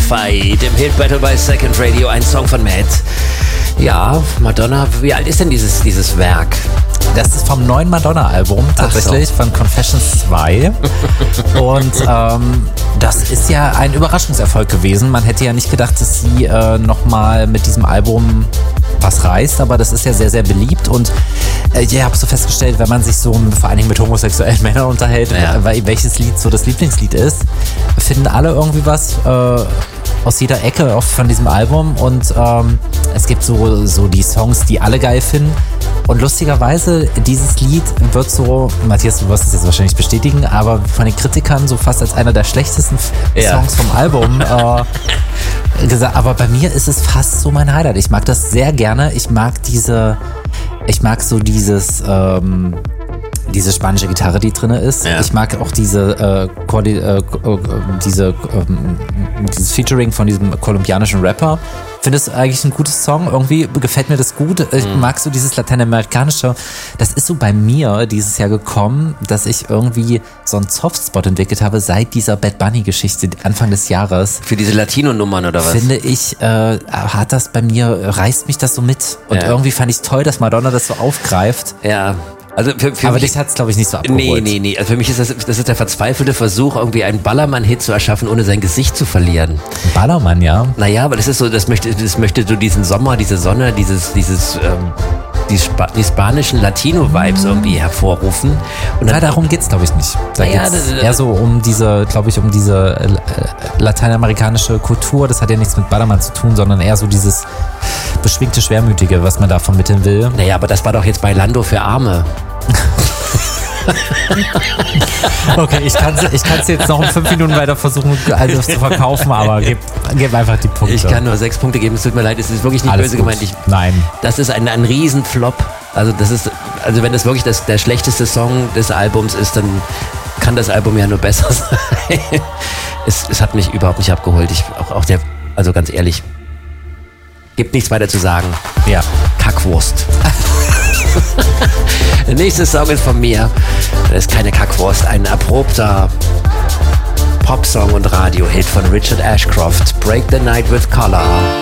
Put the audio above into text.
Fight im Hit Battle bei Second Radio, ein Song von Matt. Ja, Madonna, wie alt ist denn dieses Werk? Das ist vom neuen Madonna-Album tatsächlich, von Confessions 2. Und das ist ja ein Überraschungserfolg gewesen. Man hätte ja nicht gedacht, dass sie nochmal mit diesem Album was reißt, aber das ist ja sehr, sehr beliebt. Und ich habe so festgestellt, wenn man sich so vor allen Dingen mit homosexuellen Männern unterhält, welches Lied so das Lieblingslied ist, finden alle irgendwie was aus jeder Ecke oft von diesem Album. Und es gibt so die Songs, die alle geil finden. Und lustigerweise, dieses Lied wird so, Matthias, du wirst es jetzt wahrscheinlich bestätigen, aber von den Kritikern so fast als einer der schlechtesten Songs vom Album gesagt. Aber bei mir ist es fast so mein Highlight. Ich mag das sehr gerne. Ich mag diese spanische Gitarre, die drin ist. Ja. Ich mag auch dieses Featuring von diesem kolumbianischen Rapper. Finde es eigentlich ein gutes Song. Irgendwie gefällt mir das gut. Ich mag so dieses lateinamerikanische. Das ist so bei mir dieses Jahr gekommen, dass ich irgendwie so einen Softspot entwickelt habe seit dieser Bad Bunny-Geschichte Anfang des Jahres. Für diese Latino-Nummern oder was? Finde ich, reißt mich das so mit. Und irgendwie fand ich es toll, dass Madonna das so aufgreift. Ja. Also aber dich hat es, glaube ich, nicht so abgeholt. Nee. Also für mich ist das ist der verzweifelte Versuch, irgendwie einen Ballermann-Hit zu erschaffen, ohne sein Gesicht zu verlieren. Ballermann, ja. Naja, aber das ist so, das möchte so diesen Sommer, diese Sonne, die spanischen Latino-Vibes irgendwie hervorrufen. Und dann, darum geht's, glaube ich, nicht. Da geht's eher so um diese lateinamerikanische Kultur. Das hat ja nichts mit Ballermann zu tun, sondern eher so dieses beschwingte, schwermütige, was man da vermitteln will. Naja, aber das war doch jetzt Bailando für Arme. Okay, ich kann's jetzt noch in 5 Minuten weiter versuchen, also zu verkaufen, aber gib einfach die Punkte. Ich kann nur 6 Punkte geben, es tut mir leid, es ist wirklich nicht böse gemeint. Nein. Das ist ein Riesenflop. Also wenn das wirklich der schlechteste Song des Albums ist, dann kann das Album ja nur besser sein. Es hat mich überhaupt nicht abgeholt. Also ganz ehrlich, gibt nichts weiter zu sagen. Ja. Kackwurst. Der nächste Song ist von mir. Das ist keine Kackwurst, ein erprobter Popsong und Radio-Hit von Richard Ashcroft. Break the Night with Color.